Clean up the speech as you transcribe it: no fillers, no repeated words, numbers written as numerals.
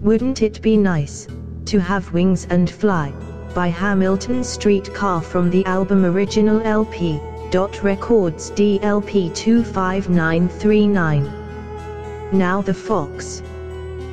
Wouldn't it be nice to have wings and fly? By Hamilton Streetcar from the album Original LP. Records DLP 25939. Now the Fox.